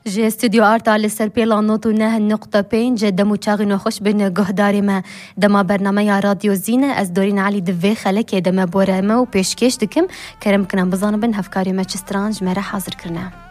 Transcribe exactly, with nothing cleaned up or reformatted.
جي استوديو آرتا لسر بيلا نوتو نه النقطة بين جدمو چاغي خوش بين گهداري ما دما برنامه راديو زينة از دورين علي دفي خلك دما بورا ما و پیشکش دکم کرم کنم بزانم بن هفکاری ما چسترانج مرا حاضر کرنه.